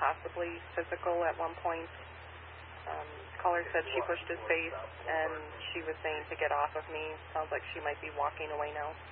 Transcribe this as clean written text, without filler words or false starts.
possibly physical at one point. Caller said she pushed his face, and she was saying to get off of me. Sounds like she might be walking away now.